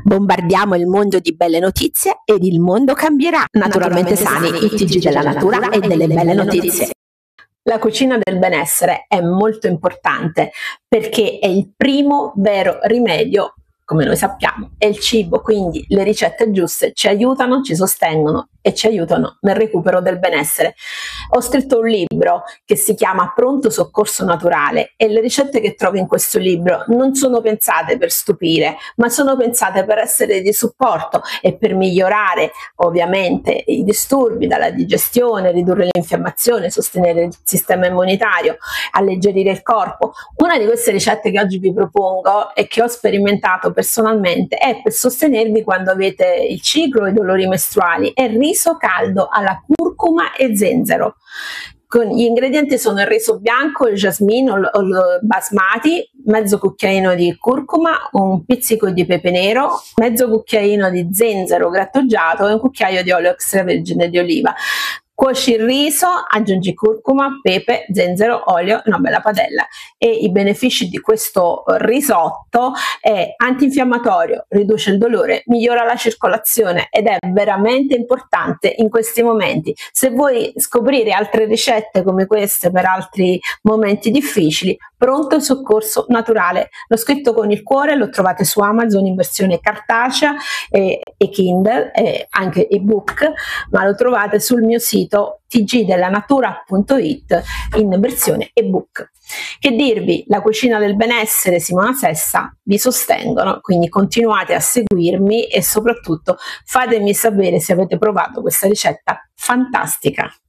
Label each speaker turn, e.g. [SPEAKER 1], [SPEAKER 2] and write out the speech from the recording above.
[SPEAKER 1] Bombardiamo il mondo di belle notizie ed il mondo cambierà. Naturalmente sani, il TG della natura e delle belle notizie. La cucina del benessere è molto importante perché è il primo vero rimedio, come noi sappiamo, è il cibo, quindi le ricette giuste ci aiutano, ci sostengono e ci aiutano nel recupero del benessere. Ho scritto un libro che si chiama Pronto Soccorso Naturale e le ricette che trovi in questo libro non sono pensate per stupire, ma sono pensate per essere di supporto e per migliorare ovviamente i disturbi dalla digestione, ridurre l'infiammazione, sostenere il sistema immunitario, alleggerire il corpo. Una di queste ricette che oggi vi propongo e che ho sperimentato personalmente è per sostenervi quando avete il ciclo e i dolori mestruali, è riso caldo alla curcuma e zenzero. Gli ingredienti sono il riso bianco, il jasmine o il basmati, mezzo cucchiaino di curcuma, un pizzico di pepe nero, mezzo cucchiaino di zenzero grattugiato e un cucchiaio di olio extravergine di oliva. Cuoci il riso, aggiungi curcuma, pepe, zenzero, olio e una bella padella. E i benefici di questo risotto è antinfiammatorio, riduce il dolore, migliora la circolazione ed è veramente importante in questi momenti. Se vuoi scoprire altre ricette come queste per altri momenti difficili, Pronto Soccorso Naturale. L'ho scritto con il cuore, lo trovate su Amazon in versione cartacea e Kindle e anche ebook, ma lo trovate sul mio sito tgdellanatura.it in versione ebook. Che dirvi, la cucina del benessere, Simona Sessa vi sostengono, quindi continuate a seguirmi e soprattutto fatemi sapere se avete provato questa ricetta fantastica.